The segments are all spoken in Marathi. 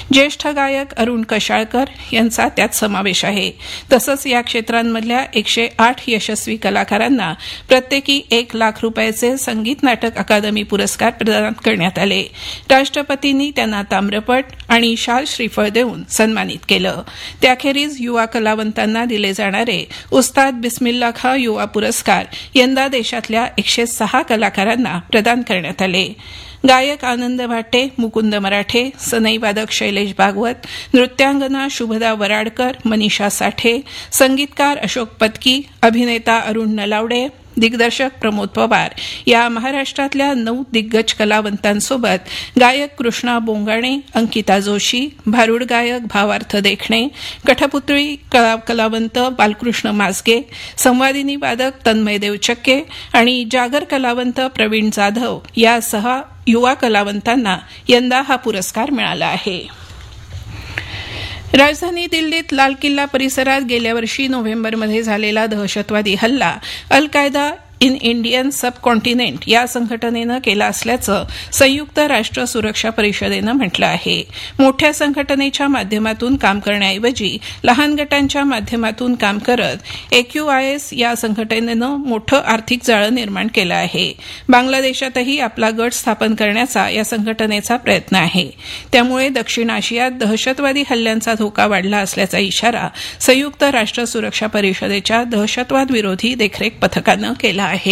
ज्येष्ठ गायक अरुण कशाळकर यांचा त्यात समावेश आहे. तसंच या क्षेत्रांमधल्या 108 यशस्वी कलाकारांना प्रत्येकी 1 लाख रुपयाचे संगीत नाटक अकादमी पुरस्कार प्रदान करण्यात आले. राष्ट्रपतींनी त्यांना ताम्रपट आणि शाल श्रीफळ देऊन सन्मानित केलं. त्याखेरीज युवा कलावंतांना दिले जाणारे उस्ताद बिस्मिल्ला खां युवा पुरस्कार यंदा देशातल्या 106 कलाकारांना प्रदान करण्यात आले. गायक आनंद भाटे, मुकुंद मराठे, सनई वादक शैलेश भागवत, नृत्यांगना शुभदा वराडकर, मनीषा साठे, संगीतकार अशोक पत्की, अभिनेता अरुण नलावडे, दिग्दर्शक प्रमोद पवार या महाराष्ट्रातल्या 9 दिग्गज कलावंतांसोबत गायक कृष्णा बोंगाणे, अंकिता जोशी, भारुड गायक भावार्थ देखणे, कठपुतळी कलावंत बालकृष्ण मासगे, संवादिनी वादक तन्मय देवचक्के आणि जागर कलावंत प्रवीण जाधव या 6 युवा कलावंतांना यंदा हा पुरस्कार मिळाला आहे. राजधानी दिल्लीत लाल किल्ला परिसरात गेल्या वर्षी नोव्हेंबरमध्ये झालेला दहशतवादी हल्ला अल कायदा इन इंडियन सबकॉन्टिनेंट या संघटनेनं केला असल्याचं संयुक्त राष्ट्र सुरक्षा परिषदेनं म्हटलं आहे. मोठ्या संघटनेच्या माध्यमातून काम करण्याऐवजी लहान गटांच्या माध्यमातून काम करत AQIS या संघटनेनं मोठं आर्थिक जाळं निर्माण केलं आहे. बांगलादेशातही आपला गट स्थापन करण्याचा या संघटनेचा प्रयत्न आहे. त्यामुळे दक्षिण आशियात दहशतवादी हल्ल्यांचा धोका वाढला असल्याचा इशारा संयुक्त राष्ट्र सुरक्षा परिषदेच्या दहशतवाद विरोधी देखरेख पथकानं केला आहे.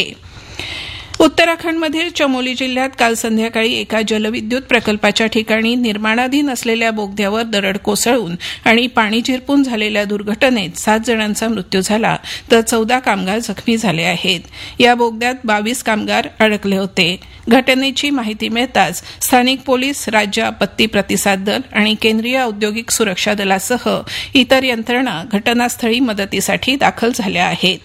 उत्तराखंडमधील चमोली जिल्ह्यात काल संध्याकाळी एका जलविद्युत प्रकल्पाच्या ठिकाणी निर्माणाधीन असलेल्या बोगद्यावर दरड कोसळून आणि पाणी झिरपून झालेल्या दुर्घटनेत 7 जणांचा मृत्यू झाला तर 14 कामगार जखमी झाले आहेत. या बोगद्यात 22 कामगार अडकले होते. घटनेची माहिती मिळताच स्थानिक पोलीस, राज्य आपत्ती प्रतिसाद दल आणि केंद्रीय औद्योगिक सुरक्षा दलासह इतर यंत्रणा घटनास्थळी मदतीसाठी दाखल झाल्या आहेत.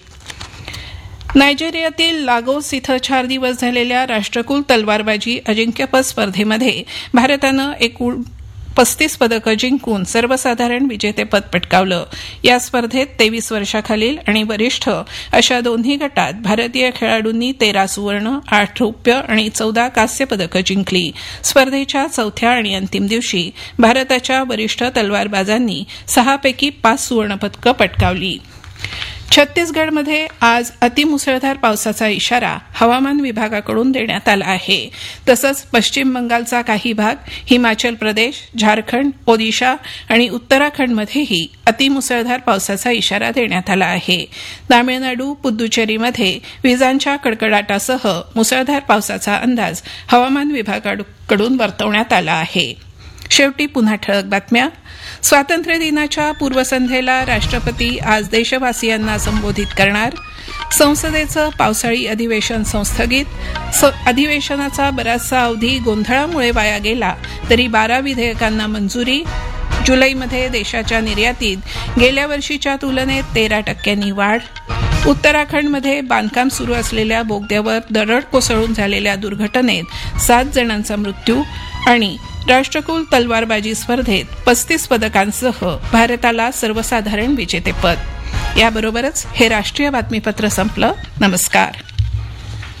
नायजेरियातील लागोस इथं 4 दिवस झालेल्या राष्ट्रकुल तलवारबाजी अजिंक्यपद स्पर्धेमध्ये भारतानं एकूण 35 पदकं जिंकून सर्वसाधारण विजेतेपद पटकावलं. या स्पर्धेत 23 वर्षाखालील आणि वरिष्ठ अशा दोन्ही गटात भारतीय खेळाडूंनी 13 सुवर्ण, 8 रौप्य आणि 14 कांस्य पदकं जिंकली. स्पर्धेच्या 4थ्या आणि अंतिम दिवशी भारताच्या वरिष्ठ तलवारबाजांनी 6 पैकी 5 सुवर्णपदकं पटकावली. छत्तीसगडमध्ये आज अतिमुसळधार पावसाचा इशारा हवामान विभागाकडून देण्यात आला आहे. तसंच पश्चिम बंगालचा काही भाग, हिमाचल प्रदेश, झारखंड, ओदिशा आणि उत्तराखंडमध्येही अतिमुसळधार पावसाचा इशारा देण्यात आला आहे. तामिळनाडू, पुद्दुचेरीमध्ये विजांच्या कडकडाटासह मुसळधार पावसाचा अंदाज हवामान विभागाकडून वर्तवण्यात आला आहे. शेवटी पुन्हा ठळक बातम्या. स्वातंत्र्य दिनाच्या पूर्वसंध्येला राष्ट्रपती आज देशवासियांना संबोधित करणार. संसदेचं पावसाळी अधिवेशन संस्थगित. अधिवेशनाचा बराचसा अवधी गोंधळामुळे वाया गेला तरी 12 विधेयकांना मंजुरी. जुलैमध्ये देशाच्या निर्यातीत गेल्या वर्षीच्या तुलनेत 13% वाढ. उत्तराखंडमध्ये बांधकाम सुरू असलेल्या बोगद्यावर दरड कोसळून झालेल्या दुर्घटनेत 7 जणांचा मृत्यू. आणि राष्ट्रकुल तलवारबाजी स्पर्धेत 35 पदकांसह भारताला सर्वसाधारण विजेतेपद. याबरोबरच हे राष्ट्रीय बातमीपत्र संपलं. नमस्कार.